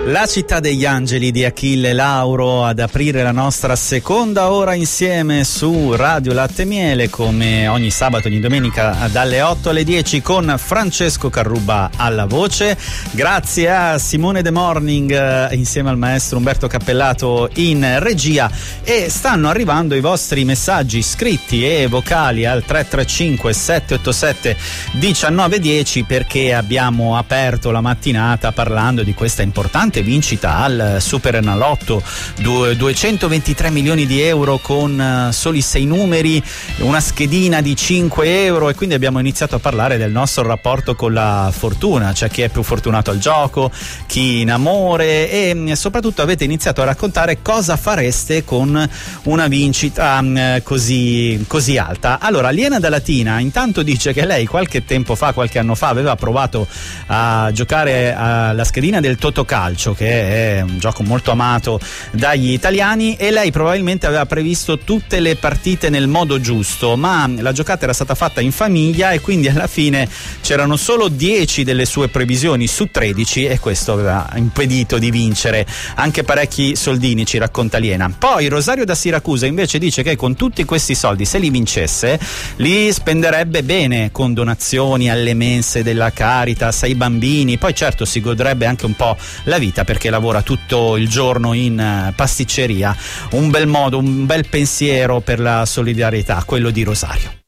La città degli angeli di Achille Lauro ad aprire la nostra seconda ora insieme su Radio Latte Miele, come ogni sabato e ogni domenica dalle 8 alle 10 con Francesco Carruba alla voce. Grazie a Simone The Morning insieme al maestro Umberto Cappellato in regia, e stanno arrivando i vostri messaggi scritti e vocali al 335 787 1910, perché abbiamo aperto la mattinata parlando di questa importante vincita al Superenalotto, 223 milioni di euro con soli 6 numeri, una schedina di 5 euro, e quindi abbiamo iniziato a parlare del nostro rapporto con la fortuna, cioè chi è più fortunato al gioco, chi in amore, e soprattutto avete iniziato a raccontare cosa fareste con una vincita così alta. Allora, Liena da Latina intanto dice che lei qualche anno fa aveva provato a giocare alla schedina del Totocalcio, che è un gioco molto amato dagli italiani, e lei probabilmente aveva previsto tutte le partite nel modo giusto, ma la giocata era stata fatta in famiglia e quindi alla fine c'erano solo 10 delle sue previsioni su 13, e questo aveva impedito di vincere anche parecchi soldini, ci racconta Liena. Poi Rosario da Siracusa invece dice che con tutti questi soldi, se li vincesse, li spenderebbe bene con donazioni alle mense della Caritas, ai bambini, poi certo si godrebbe anche un po' la vita perché lavora tutto il giorno in pasticceria. Un bel modo, un bel pensiero per la solidarietà, quello di Rosario.